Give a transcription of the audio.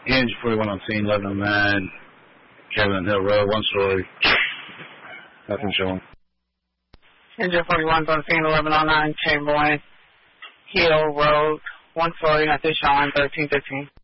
Engine 41 on scene, 1109, Kevin Hill Road, 1 story. Nothing showing. Engine 41 on scene, 1109, Chamberlain Hill Road, 1 story, nothing showing, 1315.